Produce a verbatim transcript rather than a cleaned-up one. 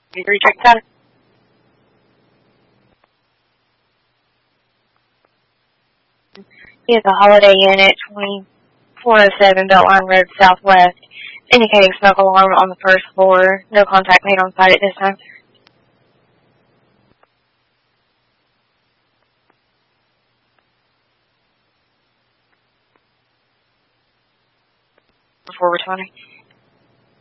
You recheck that? He is a Holiday Inn at twenty-four oh seven Beltline Road Southwest, indicating smoke alarm on the first floor. No contact made on site at this time. Before responding.